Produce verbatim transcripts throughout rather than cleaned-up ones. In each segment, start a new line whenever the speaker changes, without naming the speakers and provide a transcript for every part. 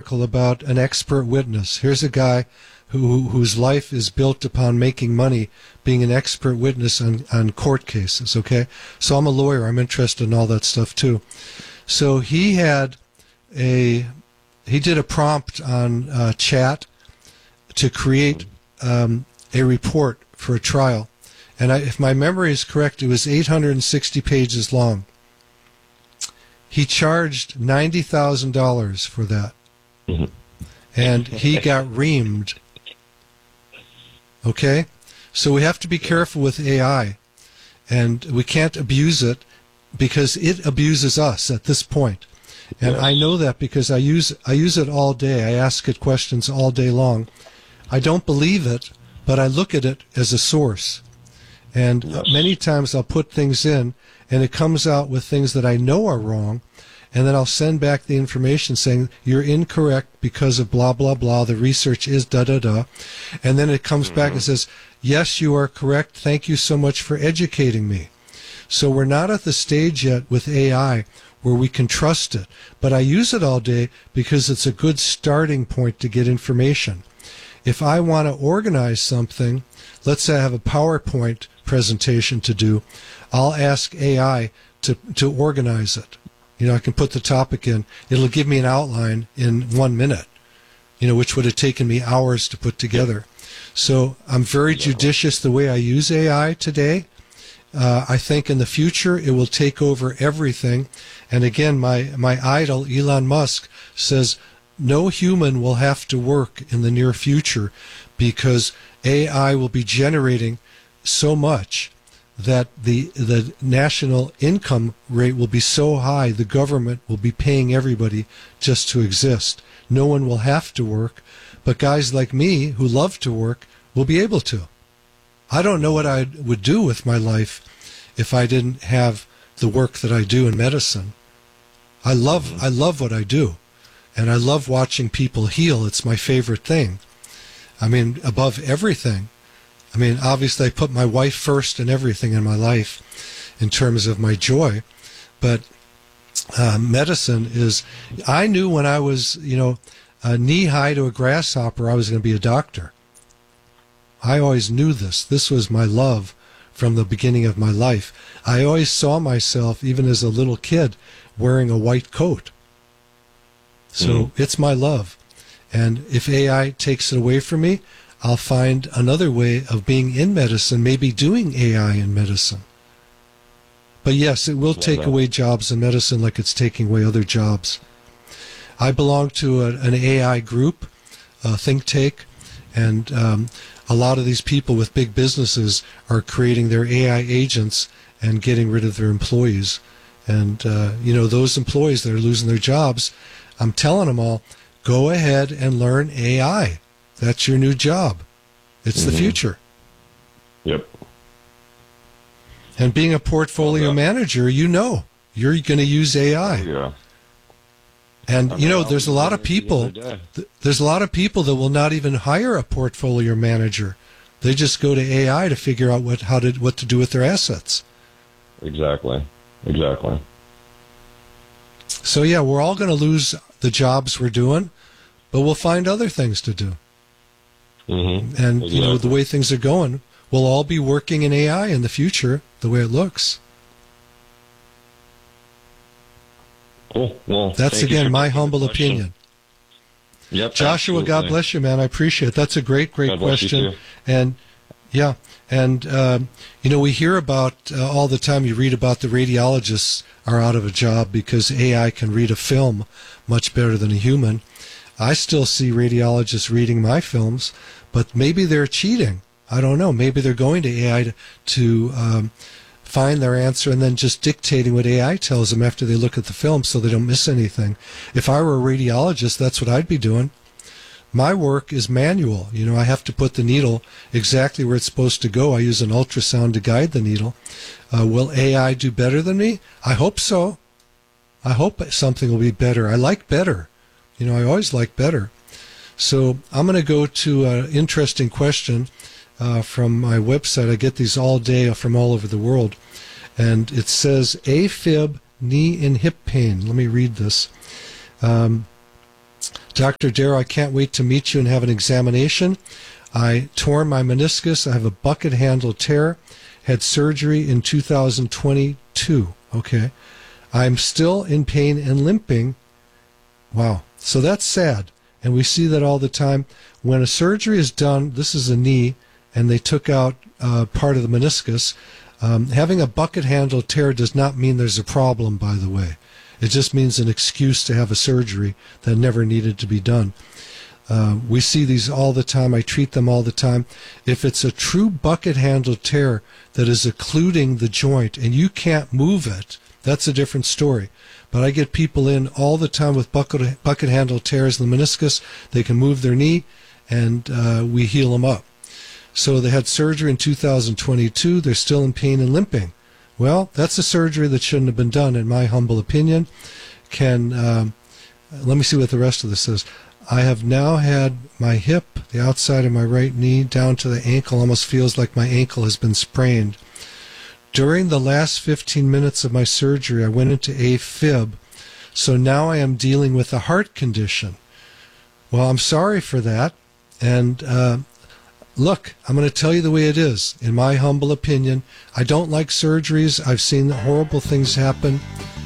article about an expert witness. Here's a guy who whose life is built upon making money, being an expert witness on, on court cases, okay? So I'm a lawyer. I'm interested in all that stuff too. So he had a, he did a prompt on uh, chat to create um, a report for a trial. And I, if my memory is correct, it was eight hundred sixty pages long. He charged ninety thousand dollars for that. Mm-hmm. And he got reamed. Okay? So we have to be careful with A I. And we can't abuse it because it abuses us at this point. And yes. I know that because I use I use it all day. I ask it questions all day long. I don't believe it, but I look at it as a source. And yes. many times I'll put things in, and it comes out with things that I know are wrong, and then I'll send back the information saying, you're incorrect because of blah, blah, blah, the research is da-da-da. And then it comes mm-hmm. back and says, yes, you are correct, thank you so much for educating me. So we're not at the stage yet with A I where we can trust it, but I use it all day because it's a good starting point to get information. If I want to organize something, let's say I have a PowerPoint presentation to do, I'll ask A I to, to organize it. You know, I can put the topic in. It'll give me an outline in one minute, you know, which would have taken me hours to put together. So I'm very judicious the way I use A I today. Uh, I think in the future it will take over everything. And again, my, my idol, Elon Musk, says no human will have to work in the near future because A I will be generating so much that the the national income rate will be so high, the government will be paying everybody just to exist. No one will have to work, but guys like me who love to work will be able to. I don't know what I would do with my life if I didn't have the work that I do in medicine. I love I love what I do, and I love watching people heal. It's my favorite thing. I mean, above everything. I mean, obviously I put my wife first in everything in my life in terms of my joy, but uh, medicine is, I knew when I was, you know, uh, knee-high to a grasshopper, I was going to be a doctor. I always knew this. This was my love from the beginning of my life. I always saw myself, even as a little kid, wearing a white coat. So mm. it's my love. And if A I takes it away from me, I'll find another way of being in medicine, maybe doing A I in medicine. But yes, it will take away jobs in medicine like it's taking away other jobs. I belong to a, an A I group, a think tank, and um, a lot of these people with big businesses are creating their A I agents and getting rid of their employees. And, uh, you know, those employees that are losing their jobs, I'm telling them all, go ahead and learn A I. That's your new job. It's mm-hmm. the future.
Yep.
And being a portfolio manager, you know, you're going to use A I.
Oh, yeah.
And,
I mean,
you know, there's a lot of people, th- there's a lot of people that will not even hire a portfolio manager. They just go to A I to figure out what, how to, what to do with their assets.
Exactly. Exactly.
So, yeah, we're all going to lose the jobs we're doing, but we'll find other things to do.
Mm-hmm.
And,
exactly.
you know, the way things are going, we'll all be working in A I in the future, the way it looks.
Cool. Well,
that's, again, my humble opinion.
Yep,
Joshua,
absolutely.
God bless you, man. I appreciate it. That's a great, great
God bless
question.
you too.
And, yeah, and, um, you know, we hear about uh, all the time, you read about the radiologists are out of a job because A I can read a film much better than a human. I still see radiologists reading my films, but maybe they're cheating. I don't know. Maybe they're going to A I to, to um, find their answer and then just dictating what A I tells them after they look at the film so they don't miss anything. If I were a radiologist, that's what I'd be doing. My work is manual. You know, I have to put the needle exactly where it's supposed to go. I use an ultrasound to guide the needle. Uh, will A I do better than me? I hope so. I hope something will be better. I like better. You know, I always like better. So I'm going to go to an interesting question uh, from my website. I get these all day from all over the world. And it says, AFib, knee and hip pain. Let me read this. Um, Doctor Darrow, I can't wait to meet you and have an examination. I tore my meniscus. I have a bucket handle tear. Had surgery in two thousand twenty-two. Okay. I'm still in pain and limping. Wow. So that's sad. And we see that all the time. When a surgery is done, this is a knee, and they took out uh, part of the meniscus, um, having a bucket handle tear does not mean there's a problem, by the way. It just means an excuse to have a surgery that never needed to be done. Uh, we see these all the time. I treat them all the time. If it's a true bucket handle tear that is occluding the joint and you can't move it, that's a different story. But I get people in all the time with bucket, bucket handle tears in the meniscus. They can move their knee, and uh, we heal them up. So they had surgery in two thousand twenty-two. They're still in pain and limping. Well, that's a surgery that shouldn't have been done, in my humble opinion. Can um, let me see what the rest of this says. I have now had my hip, the outside of my right knee, down to the ankle. Almost feels like my ankle has been sprained. During the last fifteen minutes of my surgery, I went into AFib, so now I am dealing with a heart condition. Well, I'm sorry for that, and uh, look, I'm going to tell you the way it is. In my humble opinion, I don't like surgeries. I've seen horrible things happen.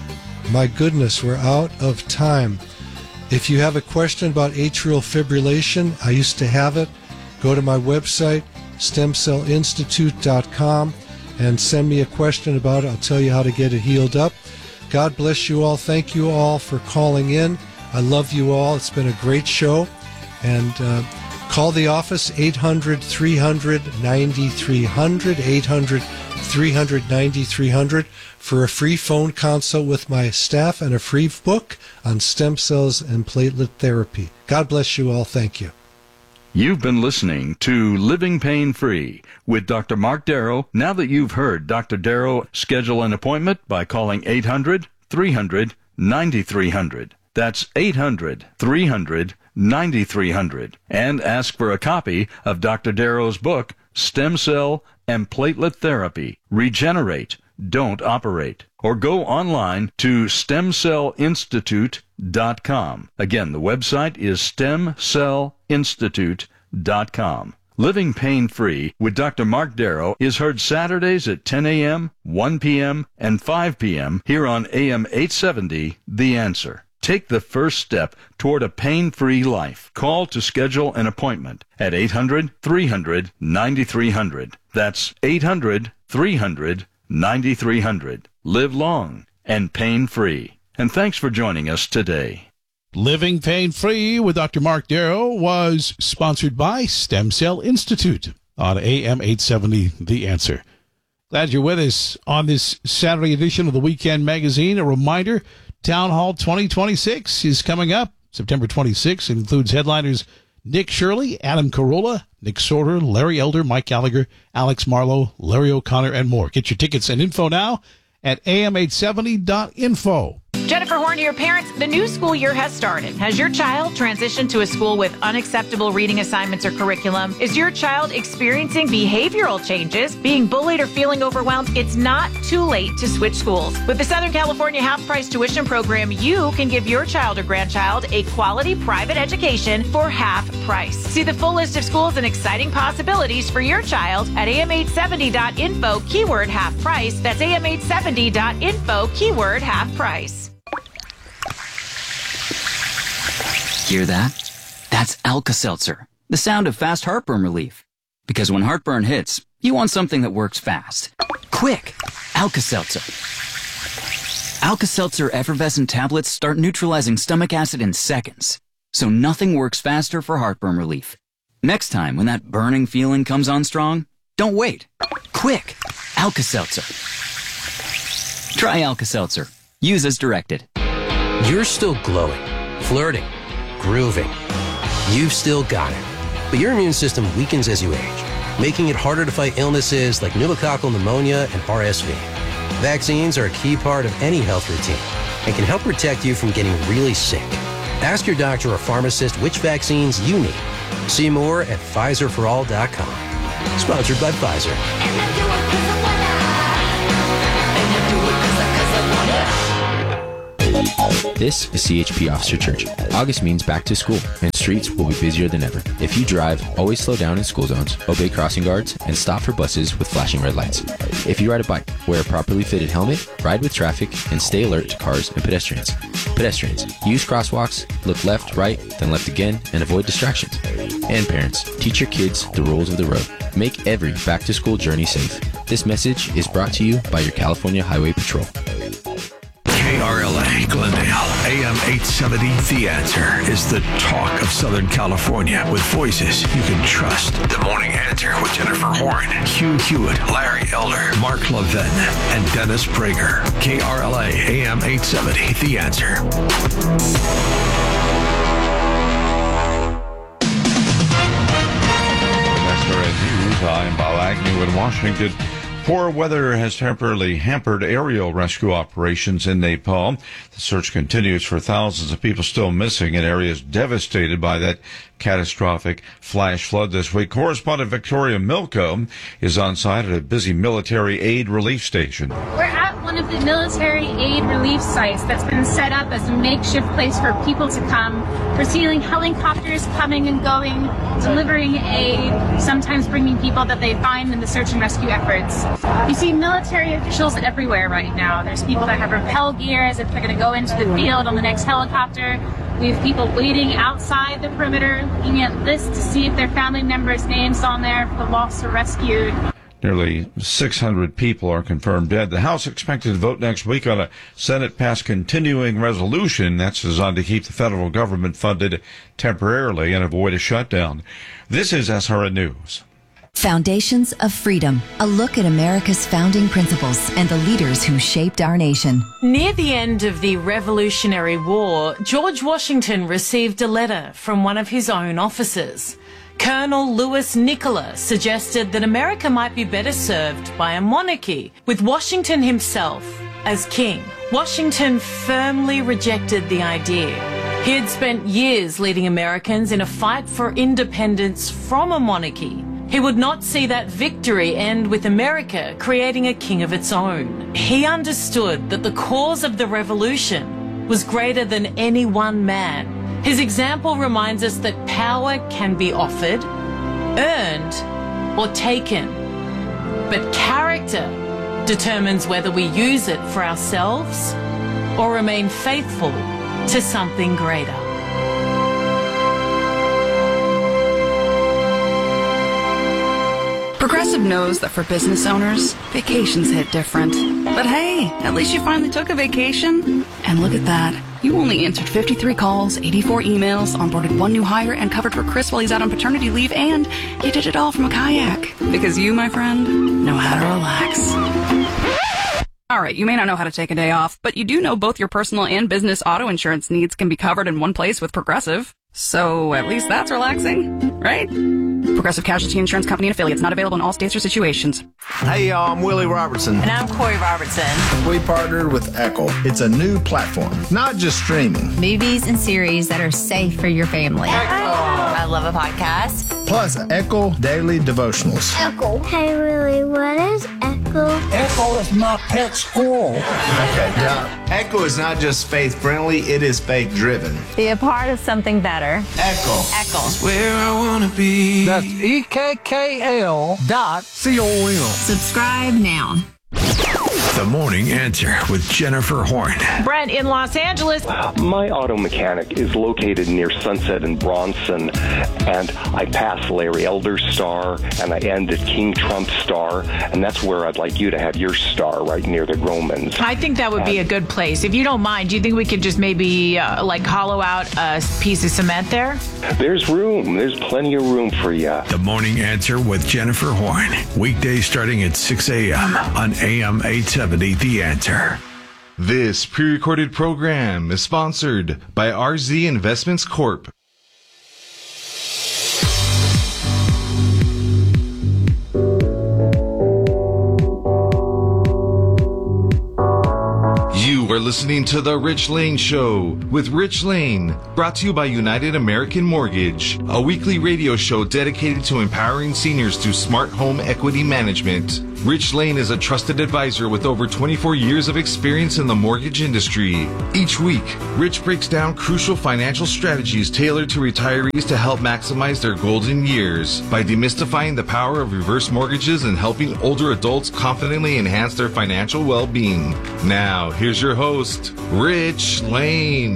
My goodness, we're out of time. If you have a question about atrial fibrillation, I used to have it. Go to my website, stem cell institute dot com, and send me a question about it. I'll tell you how to get it healed up. God bless you all. Thank you all for calling in. I love you all. It's been a great show. And uh, call the office, eight hundred, three hundred, ninety-three hundred, eight hundred, three hundred, ninety-three hundred, for a free phone consult with my staff and a free book on stem cells and platelet therapy. God bless you all. Thank you.
You've been listening to Living Pain Free with Doctor Mark Darrow. Now that you've heard Doctor Darrow, schedule an appointment by calling eight hundred, three hundred, ninety-three hundred. That's eight hundred, three hundred, ninety-three hundred. And ask for a copy of Doctor Darrow's book, Stem Cell and Platelet Therapy. Regenerate. Don't operate. Or go online to stem cell institute dot com. Again, the website is stem cell institute dot com. Living Pain Free with Doctor Mark Darrow is heard Saturdays at ten a.m., one p.m., and five p.m. here on A M eight seventy, The Answer. Take the first step toward a pain-free life. Call to schedule an appointment at eight hundred, three hundred, ninety-three hundred. That's eight hundred, three hundred, ninety-three hundred. Live long and pain-free. And thanks for joining us today.
Living Pain Free with Doctor Mark Darrow was sponsored by Stem Cell Institute on A M eight seventy, The Answer. Glad you're with us on this Saturday edition of the Weekend Magazine. A reminder, Town Hall twenty twenty-six is coming up September twenty-sixth. It includes headliners Nick Shirley, Adam Carolla, Nick Sorter, Larry Elder, Mike Gallagher, Alex Marlowe, Larry O'Connor, and more. Get your tickets and info now at A M eight seventy dot info.
Jennifer Horn, your parents, the new school year has started. Has your child transitioned to a school with unacceptable reading assignments or curriculum? Is your child experiencing behavioral changes, being bullied, or feeling overwhelmed? It's not too late to switch schools. With the Southern California half-price tuition program, you can give your child or grandchild a quality private education for half price. See the full list of schools and exciting possibilities for your child at A M eight seventy dot info, keyword half price. That's A M eight seventy dot info, keyword half price.
Hear that? That's Alka-Seltzer, the sound of fast heartburn relief. Because when heartburn hits, you want something that works fast. Quick! Alka-Seltzer. Alka-Seltzer effervescent tablets start neutralizing stomach acid in seconds, so nothing works faster for heartburn relief. Next time, when that burning feeling comes on strong, don't wait. Quick! Alka-Seltzer. Try Alka-Seltzer. Use as directed.
You're still glowing, flirting, grooving. You've still got it. But your immune system weakens as you age, making it harder to fight illnesses like pneumococcal pneumonia and R S V. Vaccines are a key part of any health routine and can help protect you from getting really sick. Ask your doctor or pharmacist which vaccines you need. See more at Pfizer for all dot com. Sponsored by Pfizer.
This is C H P Officer Church. August means back to school, and streets will be busier than ever. If you drive, always slow down in school zones, obey crossing guards, and stop for buses with flashing red lights. If you ride a bike, wear a properly fitted helmet, ride with traffic, and stay alert to cars and pedestrians. Pedestrians, use crosswalks, look left, right, then left again, and avoid distractions. And parents, teach your kids the rules of the road. Make every back-to-school journey safe. This message is brought to you by your California Highway Patrol.
K R L A Glendale, A M eight seventy, The Answer is the talk of Southern California with voices you can trust. The Morning Answer with Jennifer Horn, Hugh Hewitt, Larry Elder, Mark Levin, and Dennis Prager. K R L A, A M eight seventy, The Answer.
S R N News, I'm Bob Agnew in Washington. Poor weather has temporarily hampered aerial rescue operations in Nepal. The search continues for thousands of people still missing in areas devastated by that catastrophic flash flood this week. Correspondent Victoria Milko is on site at a busy military aid relief station.
We're at one of the military aid relief sites that's been set up as a makeshift place for people to come. We're seeing helicopters coming and going, delivering aid, sometimes bringing people that they find in the search and rescue efforts. You see military officials everywhere right now. There's people that have rappel gear as if they're going to go into the field on the next helicopter. We have people waiting outside the perimeter, looking at lists to see if their family members' names on there for lost or rescued.
Nearly six hundred people are confirmed dead. The House expected to vote next week on a Senate-passed continuing resolution that's designed to keep the federal government funded temporarily and avoid a shutdown. This is S R N News.
Foundations of Freedom, a look at America's founding principles and the leaders who shaped our nation.
Near the end of the Revolutionary War, George Washington received a letter from one of his own officers. Colonel Louis Nicola suggested that America might be better served by a monarchy, with Washington himself as king. Washington firmly rejected the idea. He had spent years leading Americans in a fight for independence from a monarchy. He would not see that victory end with America creating a king of its own. He understood that the cause of the revolution was greater than any one man. His example reminds us that power can be offered, earned, or taken. But character determines whether we use it for ourselves or remain faithful to something greater.
Progressive knows that for business owners, vacations hit different. But hey, at least you finally took a vacation. And look at that. You only answered fifty-three calls, eighty-four emails, onboarded one new hire, and covered for Chris while he's out on paternity leave, and you did it all from a kayak. Because you, my friend, know how to relax. All right, you may not know how to take a day off, but you do know both your personal and business auto insurance needs can be covered in one place with Progressive. So at least that's relaxing, right? Progressive Casualty Insurance Company and affiliates, not available in all states or situations.
Hey y'all, I'm Willie Robertson.
And I'm Corey Robertson.
We partnered with Echo. It's a new platform, not just streaming.
Movies and series that are safe for your family.
Echo. I love a podcast.
Plus Echo Daily Devotionals.
Echo. Hey Willie, what is Echo?
Echo is my pet squirrel.
Okay, yeah. Echo is not just faith-friendly, it is faith-driven.
Be a part of something better.
Echo.
Echo.
It's where I want to be. That's E K K L dot C O M.
Subscribe now.
The Morning Answer with Jennifer Horn.
Brent in Los Angeles.
My auto mechanic is located near Sunset and Bronson, and I pass Larry Elder's star, and I end at King Trump's star, and that's where I'd like you to have your star, right near the Gromans.
I think that would be a good place. If you don't mind, do you think we could just maybe uh, like hollow out a piece of cement there?
There's room. There's plenty of room for you.
The Morning Answer with Jennifer Horn. Weekdays starting at six a.m. on A M eight seventy, The Answer.
This pre-recorded program is sponsored by R Z Investments Corp. You are listening listening to The Rich Lane Show with Rich Lane, brought to you by United American Mortgage, a weekly radio show dedicated to empowering seniors through smart home equity management. Rich Lane is a trusted advisor with over twenty-four years of experience in the mortgage industry. Each week, Rich breaks down crucial financial strategies tailored to retirees to help maximize their golden years by demystifying the power of reverse mortgages and helping older adults confidently enhance their financial well-being. Now, here's your host, Rich Lane.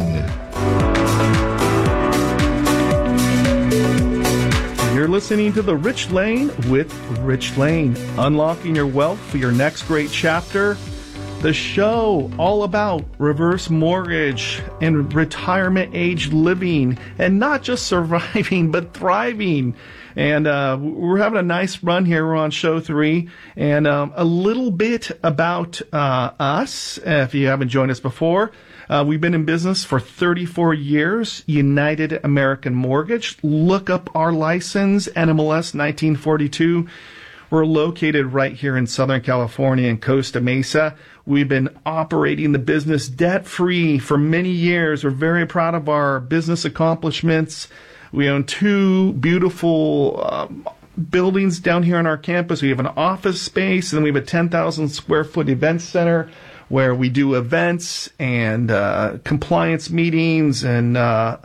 You're listening to The Rich Lane with Rich Lane, unlocking your wealth for your next great chapter. The show all about reverse mortgage and retirement age living, and not just surviving, but thriving. And uh, we're having a nice run here. We're on show three. And um, a little bit about uh, us, if you haven't joined us before. Uh, we've been in business for thirty-four years, United American Mortgage. Look up our license, N M L S nineteen forty-two. We're located right here in Southern California in Costa Mesa. We've been operating the business debt-free for many years. We're very proud of our business accomplishments. We own two beautiful um, buildings down here on our campus. We have an office space, and then we have a ten thousand square foot event center where we do events and uh, compliance meetings and uh,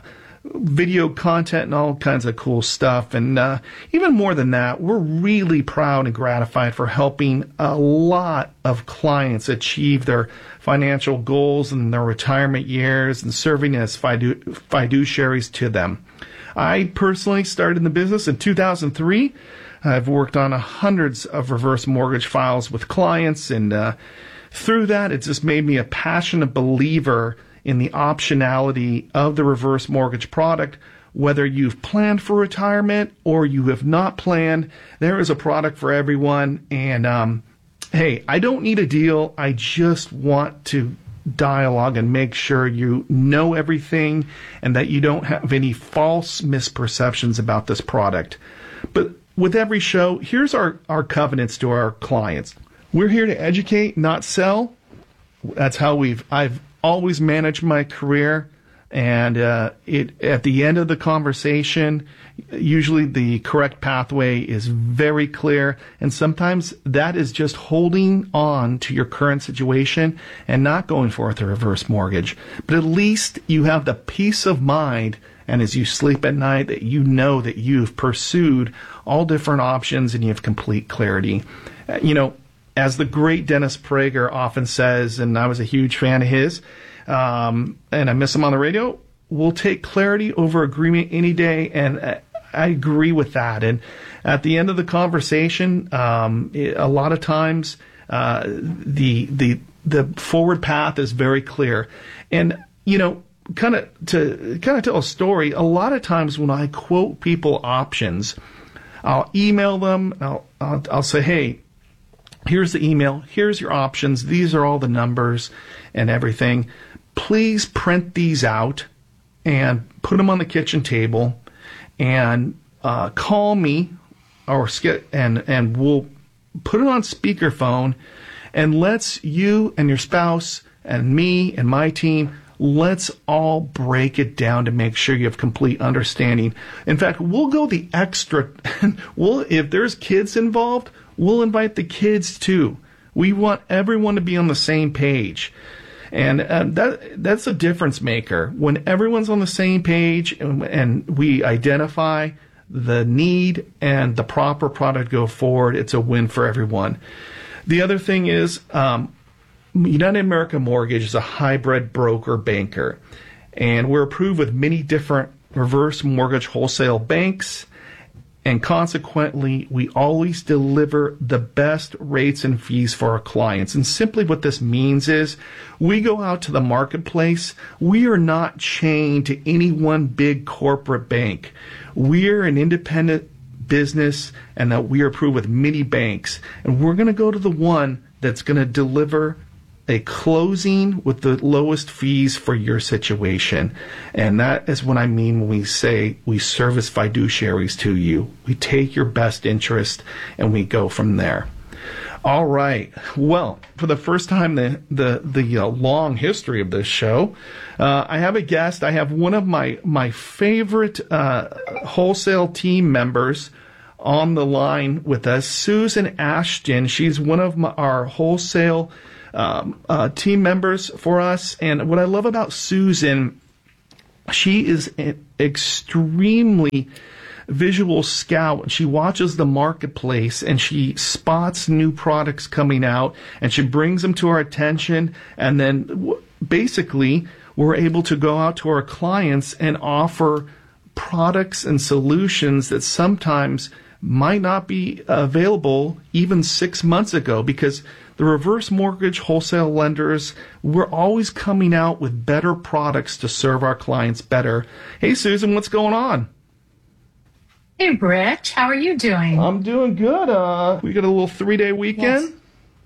video content and all kinds of cool stuff. And uh, even more than that, we're really proud and gratified for helping a lot of clients achieve their financial goals in their retirement years and serving as fidu- fiduciaries to them. I personally started in the business in two thousand three. I've worked on hundreds of reverse mortgage files with clients, and uh, through that, it just made me a passionate believer in the optionality of the reverse mortgage product. Whether you've planned for retirement or you have not planned, there is a product for everyone. And um, hey, I don't need a deal. I just want to dialogue and make sure you know everything and that you don't have any false misperceptions about this product. But with every show, here's our, our covenants to our clients. We're here to educate, not sell. That's how we've I've always managed my career. And uh, it at the end of the conversation, usually the correct pathway is very clear. And sometimes that is just holding on to your current situation and not going for a reverse mortgage. But at least you have the peace of mind, and as you sleep at night, that you know that you've pursued all different options and you have complete clarity. Uh, you know, as the great Dennis Prager often says, and I was a huge fan of his, um, and I miss him on the radio, we'll take clarity over agreement any day, and I agree with that. And at the end of the conversation, um, it, a lot of times uh, the the the forward path is very clear. And you know, kind of to kind of tell a story, a lot of times when I quote people options, I'll email them. I'll I'll, I'll say, hey, here's the email. Here's your options. These are all the numbers and everything. Please print these out and put them on the kitchen table, and uh, call me, or sk- and and we'll put it on speakerphone, and let's you and your spouse and me and my team, let's all break it down to make sure you have complete understanding. In fact, we'll go the extra. We'll if there's kids involved, we'll invite the kids too. We want everyone to be on the same page. And uh, that that's a difference maker. When everyone's on the same page and, and we identify the need and the proper product go forward, it's a win for everyone. The other thing is um, United American Mortgage is a hybrid broker banker. And we're approved with many different reverse mortgage wholesale banks. And consequently, we always deliver the best rates and fees for our clients. And simply what this means is we go out to the marketplace. We are not chained to any one big corporate bank. We're an independent business, and that we are approved with many banks. And we're going to go to the one that's going to deliver a closing with the lowest fees for your situation. And that is what I mean when we say we serve as fiduciaries to you. We take your best interest and we go from there. All right. Well, for the first time in the the, the uh, long history of this show, uh, I have a guest. I have one of my my favorite uh, wholesale team members on the line with us, Susan Ashton. She's one of my, our wholesale um, uh, team members for us. And what I love about Susan, she is an extremely visual scout. She watches the marketplace and she spots new products coming out and she brings them to our attention, and then w- basically we're able to go out to our clients and offer products and solutions that sometimes might not be available even six months ago, because the reverse mortgage wholesale lenders, we're always coming out with better products to serve our clients better. Hey Susan, what's going on?
Hey, Rich, how are you doing?
I'm doing good. Uh, we got a little three-day weekend.
Yes,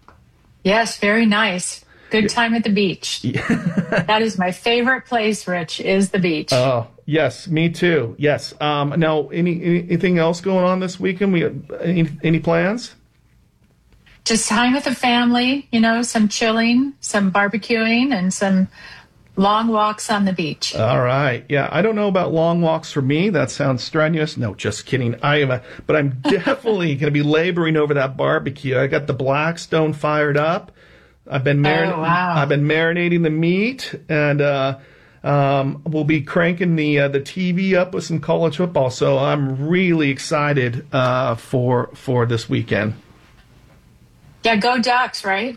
yes, very nice. Good time at the beach. That is my favorite place, Rich, is the beach.
Oh, yes, me too. Yes. Um, now, any anything else going on this weekend? We any, any plans?
Just time with the family, you know, some chilling, some barbecuing, and some long walks on the beach.
All right. Yeah, I don't know about long walks for me. That sounds strenuous. No, just kidding. I am, a, but I'm definitely going to be laboring over that barbecue. I got the Blackstone fired up. I've been marin-
oh, wow.
I've been marinating the meat, and uh, um, we'll be cranking the uh, the T V up with some college football. So I'm really excited uh, for for this weekend.
Yeah, go Ducks, right?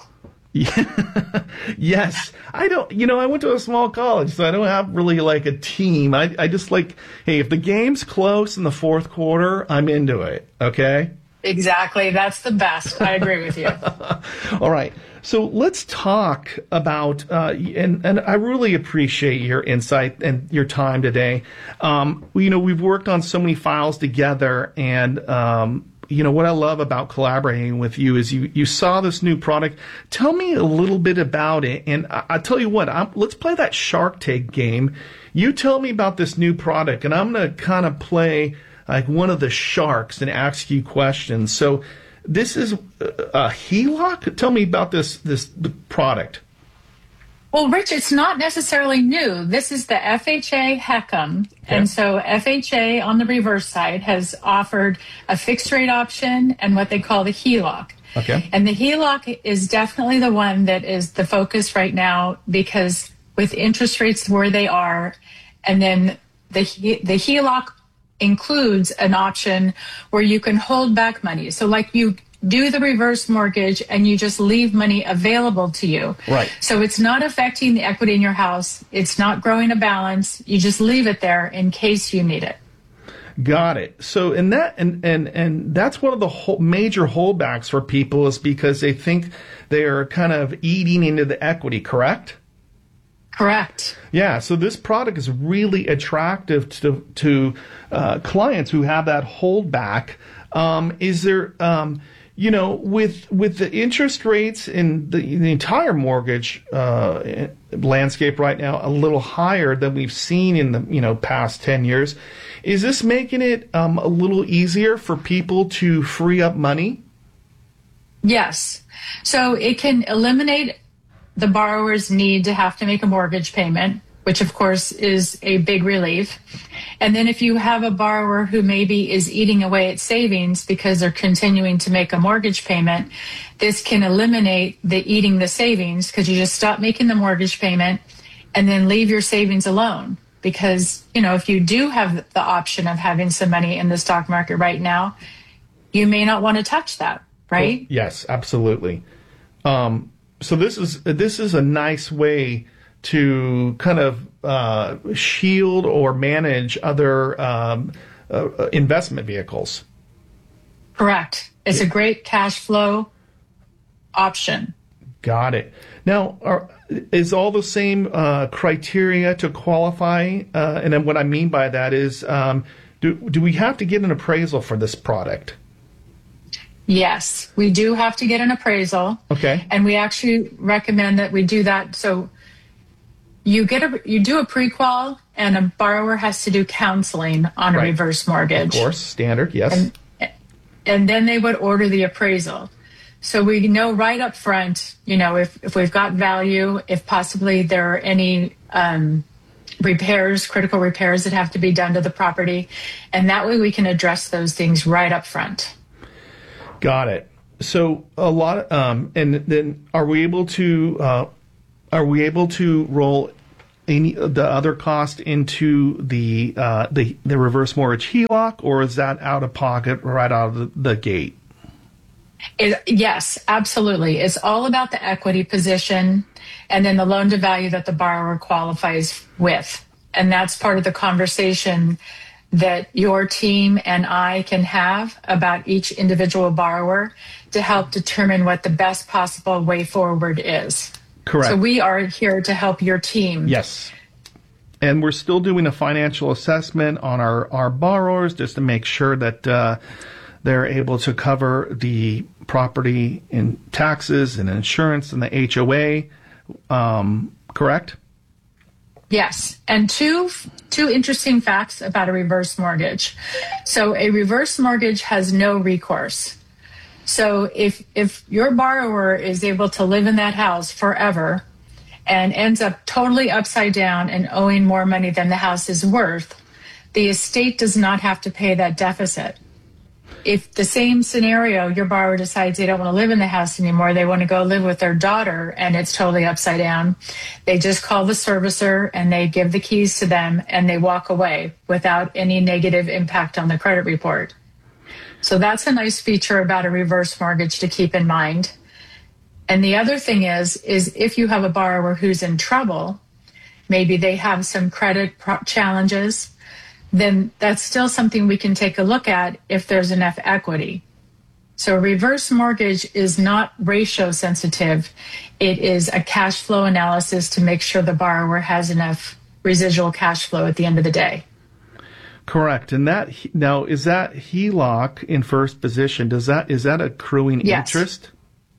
Yeah. Yes. I don't, you know, I went to a small college, so I don't have really like a team. I, I just like, hey, if the game's close in the fourth quarter, I'm into it. Okay.
Exactly. That's the best. I agree with you.
All right. So let's talk about, uh, and, and I really appreciate your insight and your time today. Um, you know, we've worked on so many files together, and, um, you know, what I love about collaborating with you is you, you saw this new product. Tell me a little bit about it. And I, I tell you what, I'm, let's play that Shark Tank game. You tell me about this new product, and I'm going to kind of play like one of the sharks and ask you questions. So this is a, a H E L O C? Tell me about this, this product.
Well, Rich, it's not necessarily new. This is the F H A HECM. Okay. And so F H A on the reverse side has offered a fixed rate option and what they call the H E L O C.
Okay.
And the H E L O C is definitely the one that is the focus right now, because with interest rates where they are, and then the, the H E L O C includes an option where you can hold back money. So like you do the reverse mortgage and you just leave money available to you.
Right.
So it's not affecting the equity in your house. It's not growing a balance. You just leave it there in case you need it.
Got it. So in that, and, and, and that's one of the whole major holdbacks for people, is because they think they're kind of eating into the equity, correct?
Correct.
Yeah, so this product is really attractive to to uh, clients who have that holdback. Um, is there, um, you know, with with the interest rates in the, the entire mortgage uh, landscape right now a little higher than we've seen in the you know past ten years, is this making it um, a little easier for people to free up money?
Yes. So it can eliminate the borrower's need to have to make a mortgage payment, which of course is a big relief. And then if you have a borrower who maybe is eating away at savings because they're continuing to make a mortgage payment, this can eliminate the eating the savings, because you just stop making the mortgage payment and then leave your savings alone. Because, you know, if you do have the option of having some money in the stock market right now, you may not want to touch that, right?
Well, yes, absolutely. Um, So this is this is a nice way to kind of uh, shield or manage other um, uh, investment vehicles.
Correct. It's a great cash flow option.
Got it. Now, are, is all the same uh, criteria to qualify? Uh, and then what I mean by that is, um, do do we have to get an appraisal for this product?
Yes, we do have to get an appraisal.
Okay.
And we actually recommend that we do that. So you get a you do a pre-qual, and a borrower has to do counseling on a
Right.
reverse mortgage.
Of course, standard, yes.
And, and then they would order the appraisal. So we know right up front, you know, if, if we've got value, if possibly there are any um, repairs, critical repairs that have to be done to the property. And that way we can address those things right up front.
Got it. So a lot of, um, and then are we able to, uh, are we able to roll any the other cost into the, uh, the, the reverse mortgage H E L O C, or is that out of pocket right out of the, the gate?
It, yes, absolutely. It's all about the equity position and then the loan to value that the borrower qualifies with. And that's part of the conversation that your team and I can have about each individual borrower to help determine what the best possible way forward is.
Correct.
So we are here to help your team.
Yes. And we're still doing a financial assessment on our, our borrowers just to make sure that uh, they're able to cover the property in taxes and insurance and the H O A. Um, correct?
Yes. And two two interesting facts about a reverse mortgage. So a reverse mortgage has no recourse. So if if your borrower is able to live in that house forever and ends up totally upside down and owing more money than the house is worth, the estate does not have to pay that deficit. If the same scenario, your borrower decides they don't want to live in the house anymore, they want to go live with their daughter and it's totally upside down, they just call the servicer and they give the keys to them and they walk away without any negative impact on the credit report. So that's a nice feature about a reverse mortgage to keep in mind. And the other thing is, is if you have a borrower who's in trouble, maybe they have some credit pro- challenges, then that's still something we can take a look at if there's enough equity. So a reverse mortgage is not ratio sensitive. It is a cash flow analysis to make sure the borrower has enough residual cash flow at the end of the day.
Correct. And that now is that H E L O C in first position? Does that is that accruing
Yes.
interest?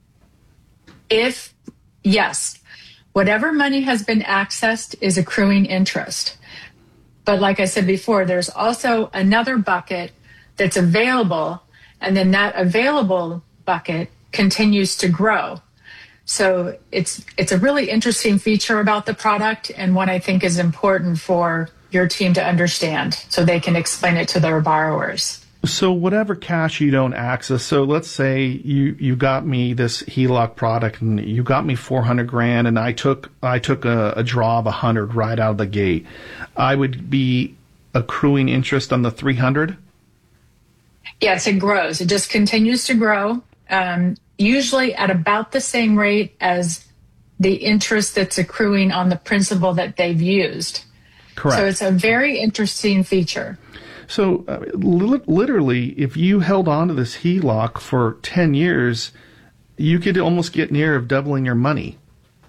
If yes, whatever money has been accessed is accruing interest. But like I said before, there's also another bucket that's available, and then that available bucket continues to grow. So it's it's a really interesting feature about the product and one I think is important for your team to understand so they can explain it to their borrowers.
So whatever cash you don't access, so let's say you, you got me this H E L O C product and you got me four hundred grand and I took I took a, a draw of one hundred right out of the gate. I would be accruing interest on the three hundred?
Yes, it grows. It just continues to grow, um, usually at about the same rate as the interest that's accruing on the principal that they've used.
Correct.
So it's a very interesting feature.
So uh, li- literally, if you held on to this H E L O C for ten years, you could almost get near of doubling your money.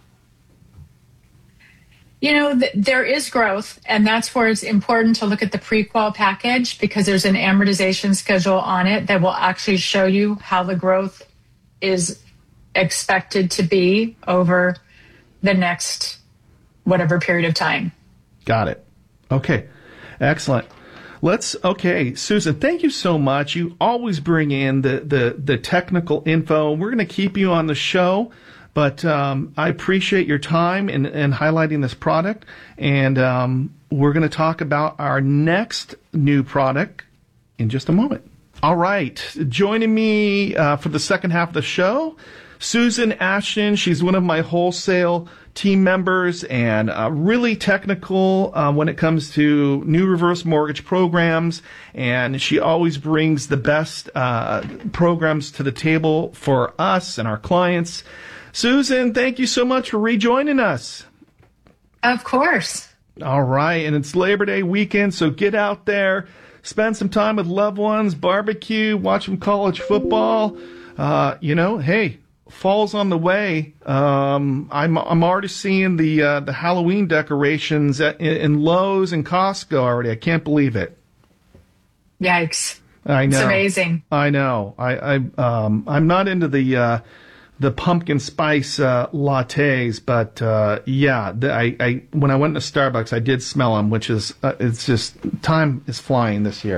You know, th- there is growth, and that's where it's important to look at the pre-qual package because there's an amortization schedule on it that will actually show you how the growth is expected to be over the next whatever period of time.
Got it. Okay. Excellent. Let's, okay, Susan, thank you so much. You always bring in the, the, the technical info. We're going to keep you on the show, but um, I appreciate your time in, in highlighting this product. And um, we're going to talk about our next new product in just a moment. All right. Joining me uh, for the second half of the show, Susan Ashton. She's one of my wholesale team members and uh, really technical uh, when it comes to new reverse mortgage programs. And she always brings the best uh, programs to the table for us and our clients. Susan, thank you so much for rejoining us.
Of course.
All right. And it's Labor Day weekend, so get out there, spend some time with loved ones, barbecue, watch some college football. Uh, you know, hey, fall's on the way. Um, I'm I'm already seeing the uh, the Halloween decorations at, in, in Lowe's and Costco already. I can't believe it.
Yikes!
I know.
It's amazing.
I know. I I um I'm not into the uh, the pumpkin spice uh, lattes, but uh, yeah, the, I I when I went to Starbucks, I did smell them, which is uh, it's just time is flying this year.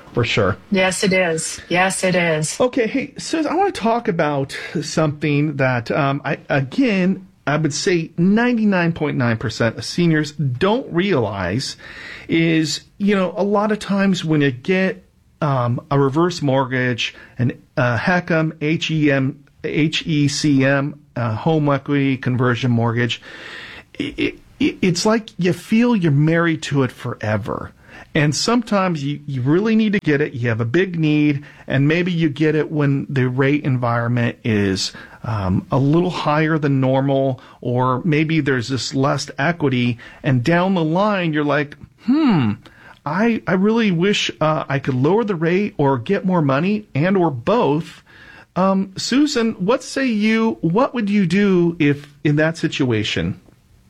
for sure.
Yes, it is. Yes, it is.
Okay, hey, Susan, I want to talk about something that, um, I again, I would say ninety-nine point nine percent of seniors don't realize is, you know, a lot of times when you get um, a reverse mortgage, an uh, HECM, H E M, H E C M, uh, home equity conversion mortgage, it, it, it's like you feel you're married to it forever. And sometimes you, you really need to get it. You have a big need, and maybe you get it when the rate environment is um, a little higher than normal, or maybe there's this less equity. And down the line, you're like, hmm, I I really wish uh, I could lower the rate or get more money, and or both. Um, Susan, what say you? What would you do if in that situation?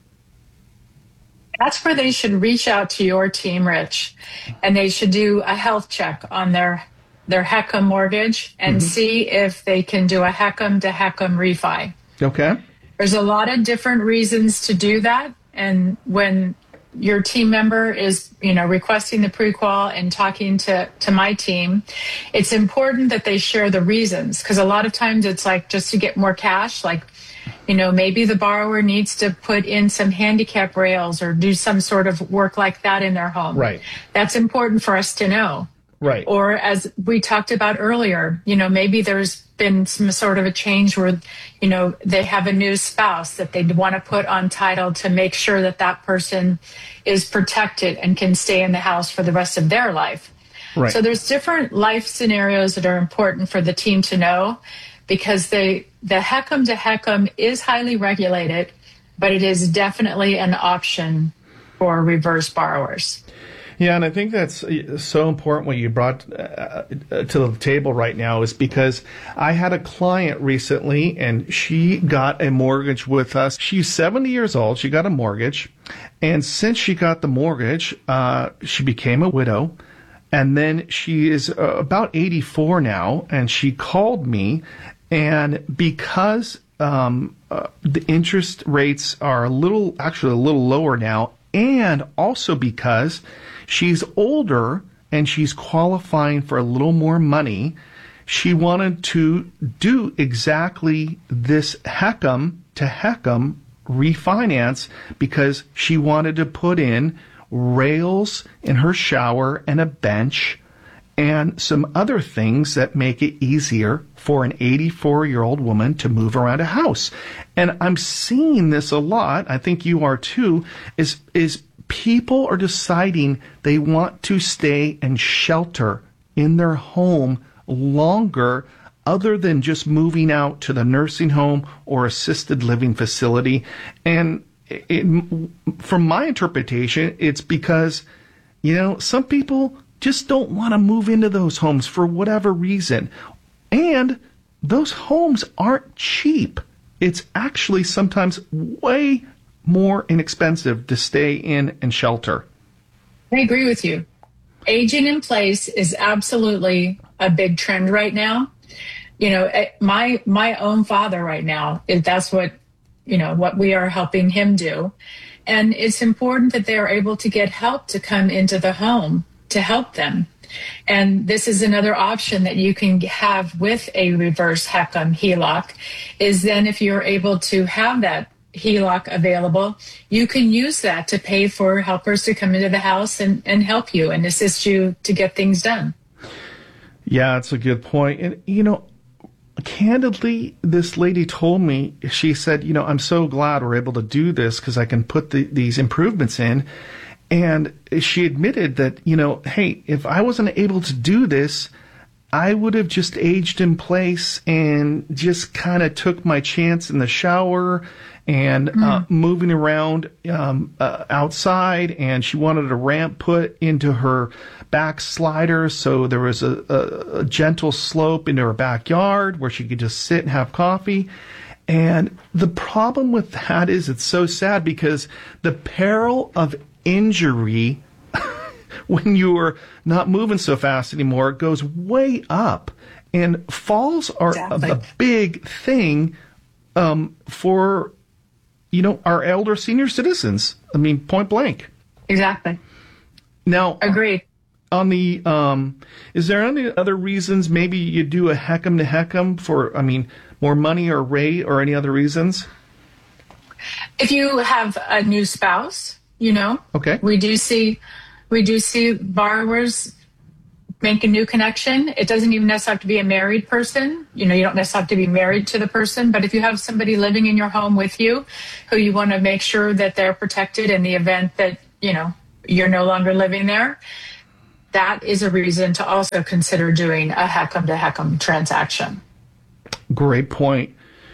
That's where they should reach out to your team, Rich, and they should do a health check on their their HECM mortgage and mm-hmm. see if they can do a HECM to HECM refi.
Okay.
There's a lot of different reasons to do that, and when your team member is, you know, requesting the pre-qual and talking to, to my team, it's important that they share the reasons, because a lot of times it's like just to get more cash, like, you know, maybe the borrower needs to put in some handicap rails or do some sort of work like that in their home.
Right.
That's important for us to know.
Right.
Or as we talked about earlier, you know, maybe there's been some sort of a change where, you know, they have a new spouse that they'd want to put on title to make sure that that person is protected and can stay in the house for the rest of their life.
Right.
So there's different life scenarios that are important for the team to know, because they, the HECM to HECM is highly regulated, but it is definitely an option for reverse borrowers.
Yeah, and I think that's so important what you brought uh, to the table right now, is because I had a client recently, and she got a mortgage with us. She's seventy years old. She got a mortgage, and since she got the mortgage, uh, she became a widow. And then she is uh, about eighty-four now, and she called me, and because um, uh, the interest rates are a little, actually a little lower now, and also because she's older and she's qualifying for a little more money, she wanted to do exactly this HECM to HECM refinance, because she wanted to put in rails in her shower and a bench and some other things that make it easier for an eighty-four-year-old woman to move around a house. And I'm seeing this a lot, I think you are too, is is people are deciding they want to stay and shelter in their home longer, other than just moving out to the nursing home or assisted living facility. And it, from my interpretation, it's because, you know, some people just don't want to move into those homes for whatever reason. And those homes aren't cheap. It's actually sometimes way more inexpensive to stay in and shelter.
I agree with you. Aging in place is absolutely a big trend right now. You know, my my own father right now, that's what, you know, what we are helping him do. And it's important that they are able to get help to come into the home to help them. And this is another option that you can have with a reverse HECM H E L O C, is then if you're able to have that H E L O C available, you can use that to pay for helpers to come into the house and, and help you and assist you to get things done.
Yeah, that's a good point. And, you know, candidly, this lady told me, she said, you know, I'm so glad we're able to do this because I can put the, these improvements in. And she admitted that, you know, hey, if I wasn't able to do this, I would have just aged in place and just kind of took my chance in the shower and mm. uh, moving around um, uh, outside. And she wanted a ramp put into her back slider, so there was a, a, a gentle slope into her backyard where she could just sit and have coffee. And the problem with that is it's so sad, because the peril of injury when you're not moving so fast anymore goes way up, and falls are exactly. a, a big thing um, for, you know, our elder senior citizens. I mean, point blank.
Exactly.
Now,
agreed.
on the, um, is there any other reasons maybe you do a Heckam to Heckam for, I mean, more money or rate or any other reasons?
If you have a new spouse, you know,
okay,
we do see, we do see borrowers make a new connection. It doesn't even necessarily have to be a married person. You know, you don't necessarily have to be married to the person, but if you have somebody living in your home with you who you want to make sure that they're protected in the event that, you know, you're no longer living there, that is a reason to also consider doing a Heckam to Heckam transaction.
Great point.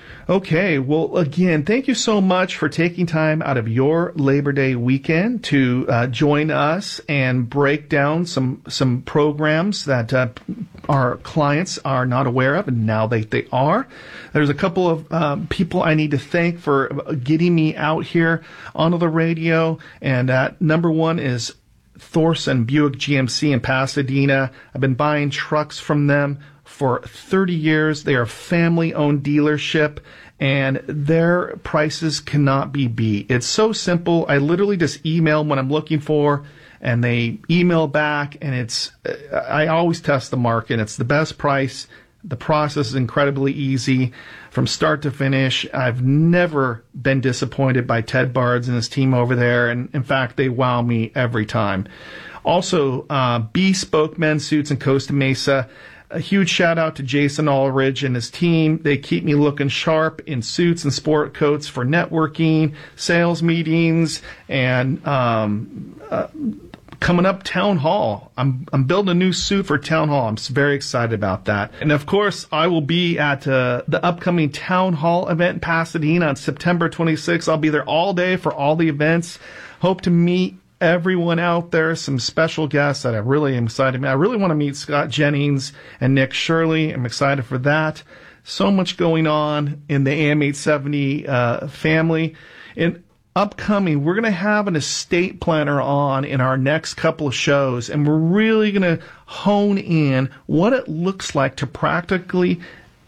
Okay, well, again, thank you so much for taking time out of your Labor Day weekend to uh, join us and break down some some programs that uh, our clients are not aware of, and now they, they are. There's a couple of um, people I need to thank for getting me out here onto the radio, and uh, number one is Thorson Buick G M C in Pasadena. I've been buying trucks from them for thirty years. They are a family-owned dealership, and their prices cannot be beat. It's so simple. I literally just email them what I'm looking for, and they email back, and it's, I always test the market. It's the best price. The process is incredibly easy from start to finish. I've never been disappointed by Ted Bards and his team over there, and in fact, they wow me every time. Also, uh, Bespoke Men's Suits in Costa Mesa. A huge shout out to Jason Ulrich and his team. They keep me looking sharp in suits and sport coats for networking, sales meetings, and um, uh, coming up Town Hall. I'm I'm building a new suit for Town Hall. I'm very excited about that. And of course, I will be at uh, the upcoming Town Hall event in Pasadena on September twenty-sixth. I'll be there all day for all the events. Hope to meet everyone out there, some special guests that I really am excited about. I really want to meet Scott Jennings and Nick Shirley. I'm excited for that. So much going on in the A M eight seventy uh, family. In upcoming, we're going to have an estate planner on in our next couple of shows, and we're really going to hone in what it looks like to practically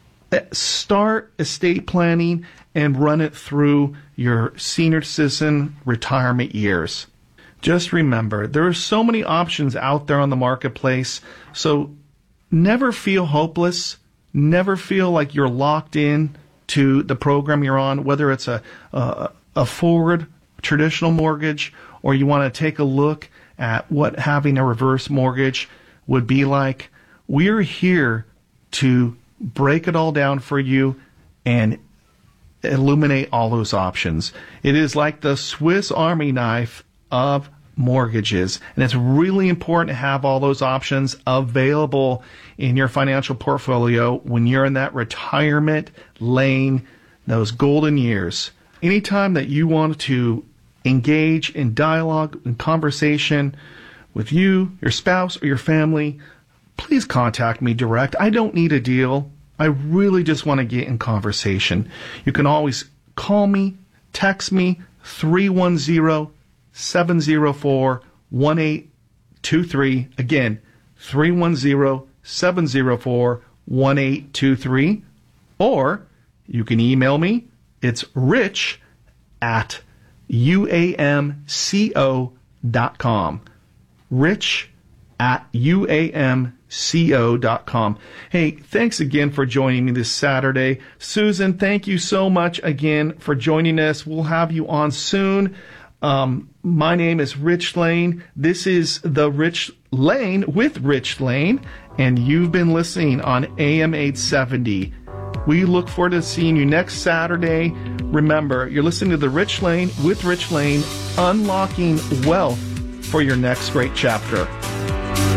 start estate planning and run it through your senior citizen retirement years. Just remember, there are so many options out there on the marketplace, so never feel hopeless. Never feel like you're locked in to the program you're on, whether it's a, a, a forward traditional mortgage or you want to take a look at what having a reverse mortgage would be like. We're here to break it all down for you and illuminate all those options. It is like the Swiss Army knife of mortgages, and it's really important to have all those options available in your financial portfolio when you're in that retirement lane, those golden years. Anytime that you want to engage in dialogue and conversation with you, your spouse, or your family, please contact me direct. I don't need a deal. I really just want to get in conversation. You can always call me, text me, three one zero, seven zero four, one eight two three. Again, three one zero, seven zero four, one eight two three. Or you can email me. It's rich at U A M C O dot com. Rich at U A M C O dot com. Hey, thanks again for joining me this Saturday. Susan, thank you so much again for joining us. We'll have you on soon. Um, my name is Rich Lane. This is the Rich Lane with Rich Lane, and you've been listening on A M eight seventy. We look forward to seeing you next Saturday. Remember, you're listening to the Rich Lane with Rich Lane, unlocking wealth for your next great chapter.